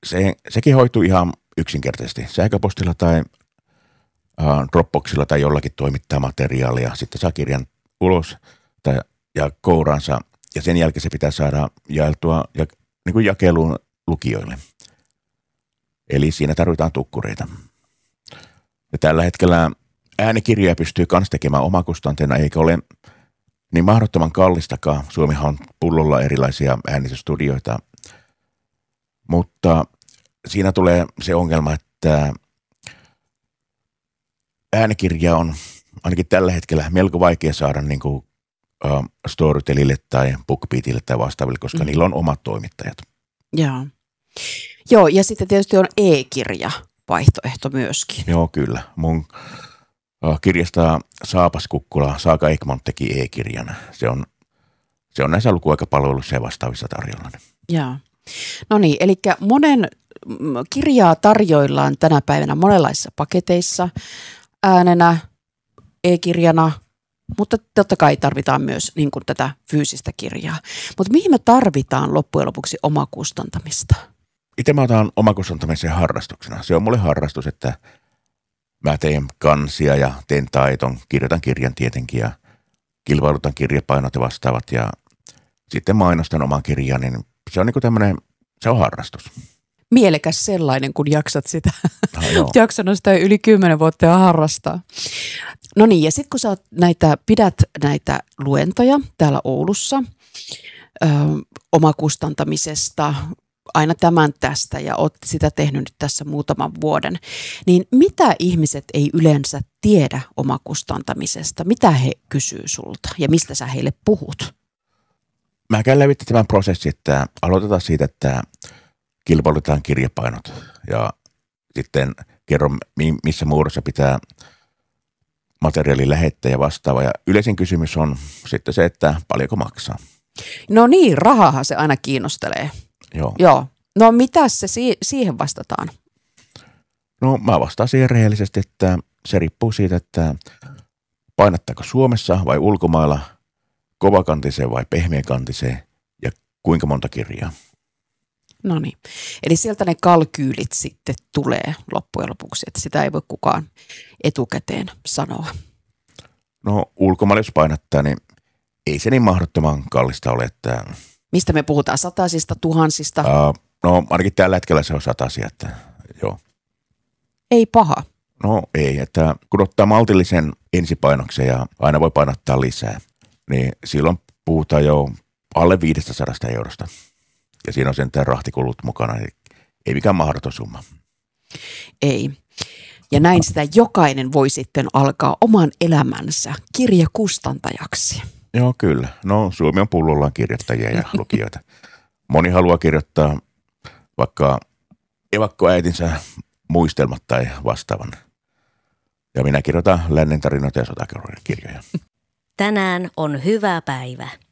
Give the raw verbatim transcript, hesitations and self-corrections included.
se, sekin hoituu ihan yksinkertaisesti. Sähköpostilla tai äh, Dropboxilla tai jollakin toimittaa materiaalia. Sitten saa kirjan ulos tai, ja kouransa ja sen jälkeen se pitää saada jaeltua ja, niin kuin jakeluun lukijoille. Eli siinä tarvitaan tukkureita. Ja tällä hetkellä äänikirjoja pystyy myös tekemään omakustanteena, eikä ole niin mahdottoman kallistakaan. Suomihan on pullolla erilaisia äänitysstudioita, mutta siinä tulee se ongelma, että äänikirja on ainakin tällä hetkellä melko vaikea saada niin kuin, uh, Storytelille tai BookBeatille tai vastaaville, koska mm. niillä on omat toimittajat. Joo. Joo, ja sitten tietysti on e-kirja vaihtoehto myöskin. Joo, kyllä. Mun uh, kirjasta Saapas Kukkula, Saaka Ekman teki e-kirjan. Se on, se on näissä lukuaikapalveluissa ja vastaavissa tarjolla. Joo. No niin, eli monen kirjaa tarjoillaan tänä päivänä monenlaisissa paketeissa, äänenä, e-kirjana, mutta totta kai tarvitaan myös niin kuin tätä fyysistä kirjaa. Mutta mihin me tarvitaan loppujen lopuksi omakustantamista? Itse mä otan omakustantamisen harrastuksena. Se on mulle harrastus, että mä teen kansia ja teen taiton, kirjoitan kirjan tietenkin ja kilpailutan kirjapainot ja vastaavat ja sitten mainostan oman kirjan, niin se on niin kuin tämmöinen, se on harrastus. Mielekäs sellainen, kun jaksat sitä, no, jaksanut sitä yli kymmenen vuotta ja harrastaa. No niin, ja sitten kun sä oot näitä, pidät näitä luentoja täällä Oulussa ö, omakustantamisesta, aina tämän tästä ja oot sitä tehnyt nyt tässä muutaman vuoden, niin mitä ihmiset ei yleensä tiedä omakustantamisesta? Mitä he kysyy sulta ja mistä sä heille puhut? Mä käyn läpi tämän prosessin, että aloitetaan siitä, että kilpailutetaan kirjapainot ja sitten kerron, missä muodossa pitää materiaali lähettää ja vastaava. Ja yleisin kysymys on sitten se, että paljonko maksaa. No niin, rahahan se aina kiinnostelee. Joo. Joo. No mitä se si- siihen vastataan? No mä vastaan siihen rehellisesti, että se riippuu siitä, että painattaako Suomessa vai ulkomailla, kovakantiseen vai pehmeäkantiseen ja kuinka monta kirjaa. No niin. Eli sieltä ne kalkyylit sitten tulee loppujen lopuksi, että sitä ei voi kukaan etukäteen sanoa. No ulkomailla jos painattaa, niin ei se niin mahdottoman kallista ole, että... Mistä me puhutaan? Satasista, tuhansista? Uh, no ainakin tällä hetkellä se on satasia, että joo. Ei paha. No ei, että kun ottaa maltillisen ensipainoksen ja aina voi painottaa lisää, niin silloin puhutaan jo alle viisisataa eurosta. Ja siinä on sentään rahtikulut mukana, eli ei mikään mahdoton summa. Ei. Ja näin sitä jokainen voi sitten alkaa oman elämänsä kirjakustantajaksi. Joo, kyllä. No Suomi on pullollaan kirjoittajia ja lukijoita. Moni haluaa kirjoittaa vaikka evakkoäitinsä muistelmat tai vastaavan. Ja minä kirjoitan lännen tarinoita ja sotakirjoja. Tänään on hyvä päivä.